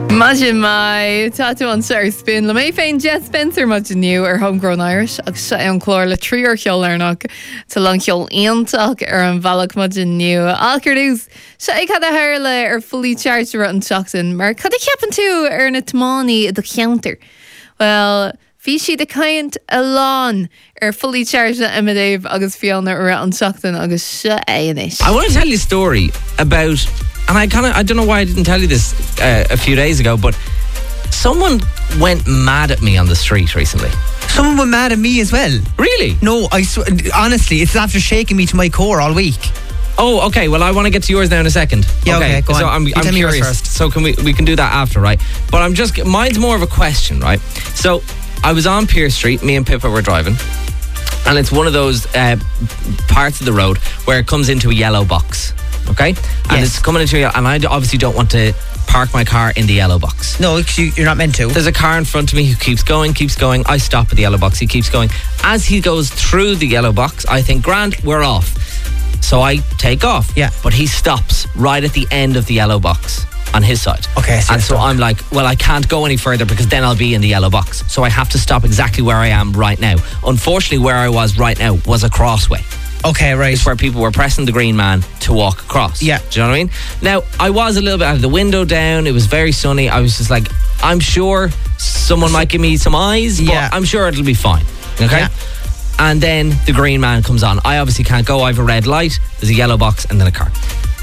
Imagine my tattoo on Sir Spin. Le may féin Jet Spencer much new Homegrown Irish ag se an chlór le tríor cheollarnach to lang cheol ionach an bhealach much new. Alcardús se ag had a hair le fully charged an seachtain mar cad a ceapan tú na tmánaí the counter. Well, bhí si de caint a lán fully charged na Dave agus fianna an seachtain agus se éis. I want to tell you a story about, and I don't know why I didn't tell you this a few days ago, but someone went mad at me on the street recently. Someone went mad at me as well. Really? No, honestly, it's after shaking me to my core all week. Oh, okay. Well, I want to get to yours now in a second. Yeah, okay, go so on. I'm curious. First. So we can do that after, right? But mine's more of a question, right? So I was on Pearse Street, me and Pippa were driving, and it's one of those parts of the road where it comes into a yellow box. Okay? And it's coming into and I obviously don't want to park my car in the yellow box. No, you're not meant to. There's a car in front of me who keeps going. I stop at the yellow box. He keeps going. As he goes through the yellow box, I think, grand, we're off. So I take off. Yeah. But he stops right at the end of the yellow box on his side. Okay. So I'm like, well, I can't go any further because then I'll be in the yellow box. So I have to stop exactly where I am right now. Unfortunately, where I was right now was a crossway. Okay, right. It's where people were pressing the green man to walk across. Yeah. Do you know what I mean? Now, I was a little bit out of the window down. It was very sunny. I was just like, I'm sure someone might give me some eyes, but I'm sure it'll be fine. Okay? Yeah. And then the green man comes on. I obviously can't go. I have a red light. There's a yellow box and then a car.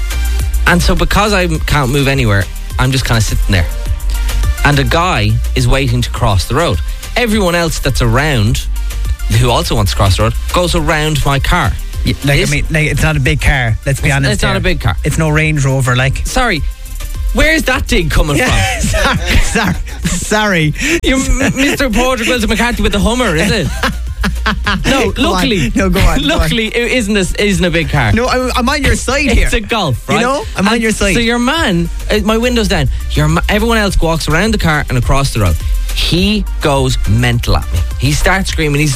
And so because I can't move anywhere, I'm just kind of sitting there. And a guy is waiting to cross the road. Everyone else that's around, who also wants to cross the road, goes around my car. Yeah, it's not a big car. Let's be honest. It's not a big car. It's no Range Rover, like. Sorry, where's that dig coming from? Sorry. You're Mr. Portugal to McCarthy with the Hummer, is it? No, luckily. No, go on. Luckily, it isn't a big car. No, I'm on your side here. It's a Golf, right? You know, I'm on your side. So your man, my window's down. Everyone else walks around the car and across the road. He goes mental at me. He starts screaming. He's